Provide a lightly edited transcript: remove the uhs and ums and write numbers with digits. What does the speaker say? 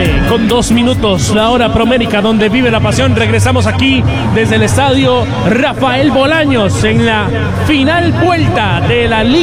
9:02, la hora promérica donde vive la pasión. Regresamos aquí desde el estadio Rafael Bolaños en la final vuelta de la Liga